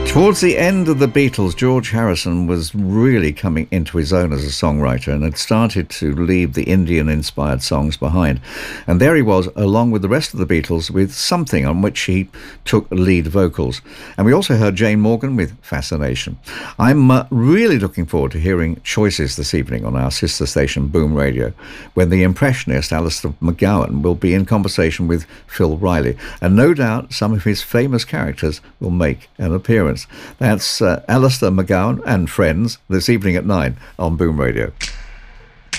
Towards the end of the Beatles, George Harrison was really coming into his own as a songwriter and had started to leave the Indian-inspired songs behind. And there he was, along with the rest of the Beatles, with Something, on which he took lead vocals. And we also heard Jane Morgan with Fascination. I'm really looking forward to hearing choices this evening on our sister station Boom Radio, when the impressionist Alistair McGowan will be in conversation with Phil Riley. And no doubt some of his famous characters will make an appearance. That's Alistair McGowan and friends this evening at 9 on Boom Radio.